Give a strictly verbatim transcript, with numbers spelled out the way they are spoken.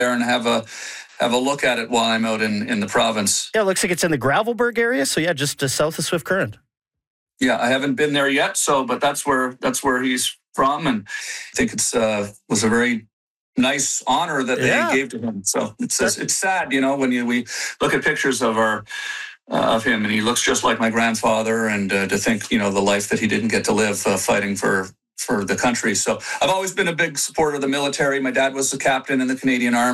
there and have a have a look at it while I'm out in, in the province. Yeah, it looks like it's in the Gravelbourg area. So yeah, just uh, south of Swift Current. Yeah, I haven't been there yet, so but that's where that's where he's from, and I think it's uh, was a very nice honor that they Yeah. gave to him. So it's it's sad, you know, when you we look at pictures of our uh, of him, and he looks just like my grandfather, and uh, to think, you know, the life that he didn't get to live uh, fighting for for the country. So I've always been a big supporter of the military. My dad was a captain in the Canadian Army.